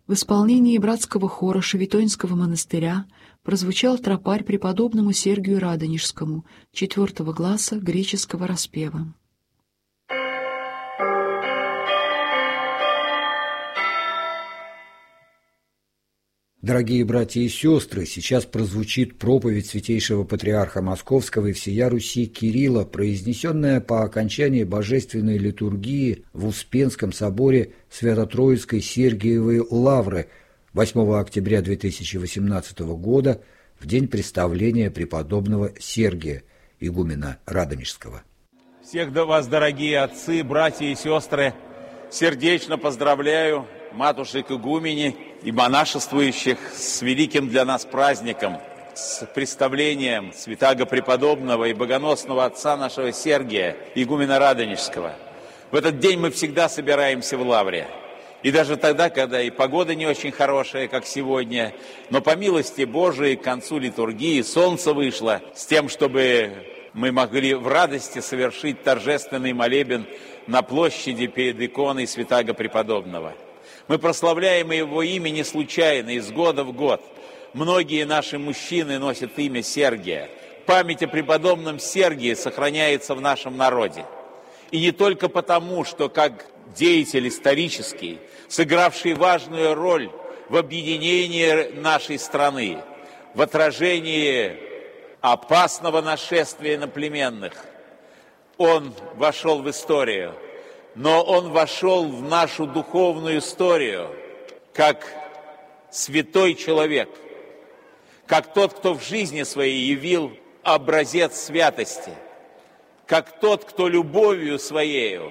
В исполнении братского хора Шевитонского монастыря прозвучал тропарь преподобному Сергию Радонежскому 4-го гласа греческого распева. Дорогие братья и сестры, сейчас прозвучит проповедь святейшего патриарха Московского и всея Руси Кирилла, произнесенная по окончании божественной литургии в Успенском соборе Свято-Троицкой Сергиевой Лавры 8 октября 2018 года в день представления преподобного Сергия, игумена Радонежского. Всех вас, дорогие отцы, братья и сестры, сердечно поздравляю матушек игумени и монашествующих с великим для нас праздником, с представлением святаго преподобного и богоносного отца нашего Сергия, игумена Радонежского. В этот день мы всегда собираемся в лавре. И даже тогда, когда и погода не очень хорошая, как сегодня, но по милости Божией к концу литургии солнце вышло с тем, чтобы мы могли в радости совершить торжественный молебен на площади перед иконой святаго преподобного. Мы прославляем его имя не случайно, из года в год. Многие наши мужчины носят имя Сергия. Память о преподобном Сергии сохраняется в нашем народе. И не только потому, что как деятель исторический, сыгравший важную роль в объединении нашей страны, в отражении опасного нашествия иноплеменных, он вошел в историю. Но он вошел в нашу духовную историю как святой человек, как тот, кто в жизни своей явил образец святости, как тот, кто любовью своею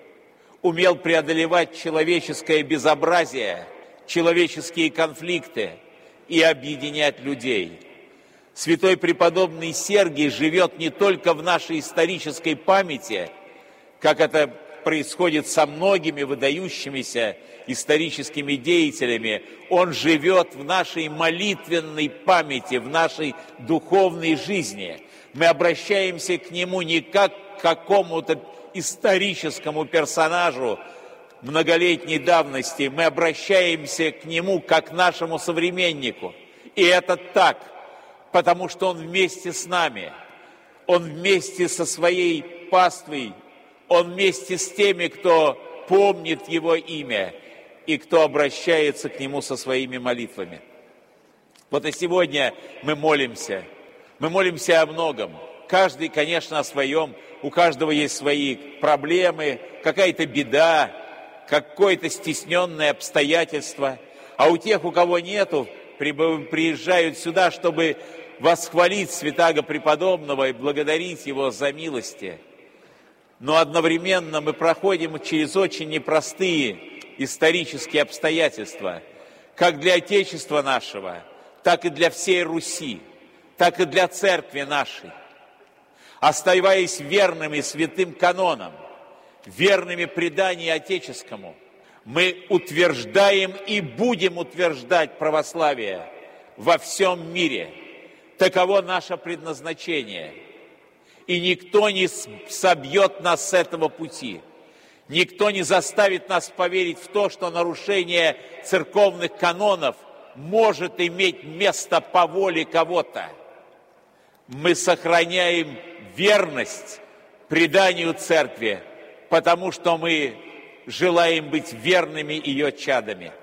умел преодолевать человеческое безобразие, человеческие конфликты и объединять людей. Святой преподобный Сергий живет не только в нашей исторической памяти, как это происходит со многими выдающимися историческими деятелями. Он живет в нашей молитвенной памяти, в нашей духовной жизни. Мы обращаемся к нему не как к какому-то историческому персонажу многолетней давности, мы обращаемся к нему как к нашему современнику. И это так, потому что он вместе с нами, он вместе со своей паствой, он вместе с теми, кто помнит его имя и кто обращается к нему со своими молитвами. Вот и сегодня мы молимся о многом. Каждый, конечно, о своем, у каждого есть свои проблемы, какая-то беда, какое-то стесненное обстоятельство. А у тех, у кого нету, приезжают сюда, чтобы восхвалить святаго преподобного и благодарить его за милости. Но одновременно мы проходим через очень непростые исторические обстоятельства, как для Отечества нашего, так и для всей Руси, так и для Церкви нашей. Оставаясь верными святым канонам, верными преданию отеческому, мы утверждаем и будем утверждать православие во всем мире. Таково наше предназначение. И никто не собьет нас с этого пути. Никто не заставит нас поверить в то, что нарушение церковных канонов может иметь место по воле кого-то. Мы сохраняем верность преданию Церкви, потому что мы желаем быть верными ее чадами.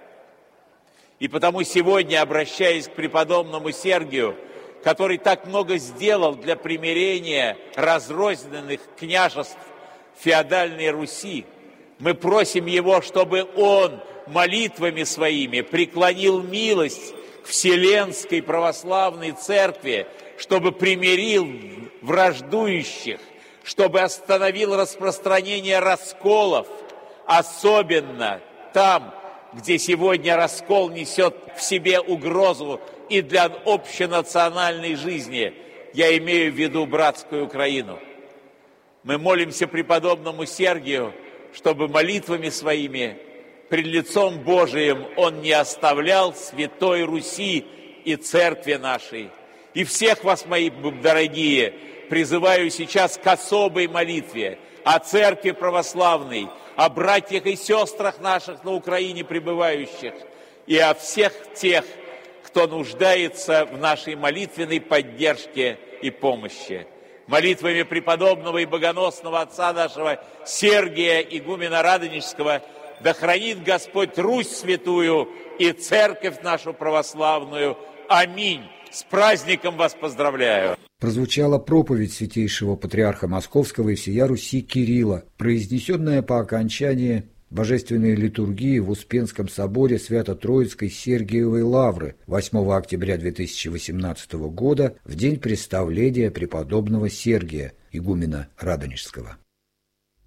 И потому сегодня, обращаясь к преподобному Сергию, который так много сделал для примирения разрозненных княжеств феодальной Руси, мы просим его, чтобы он молитвами своими преклонил милость к Вселенской Православной Церкви, чтобы примирил враждующих, чтобы остановил распространение расколов, особенно там, где сегодня раскол несет в себе угрозу и для общенациональной жизни. Я имею в виду братскую Украину. Мы молимся преподобному Сергию, чтобы молитвами своими пред лицом Божиим он не оставлял Святой Руси и Церкви нашей. И всех вас, мои дорогие, призываю сейчас к особой молитве о Церкви Православной, о братьях и сестрах наших на Украине пребывающих. и о всех тех, кто нуждается в нашей молитвенной поддержке и помощи. Молитвами преподобного и богоносного отца нашего Сергия игумена Радонежского да хранит Господь Русь святую и церковь нашу православную. Аминь. С праздником вас поздравляю. Прозвучала проповедь святейшего патриарха Московского и всея Руси Кирилла, произнесенная по окончании божественной литургии в Успенском соборе Свято-Троицкой Сергиевой Лавры 8 октября 2018 года в день представления преподобного Сергия, игумена Радонежского.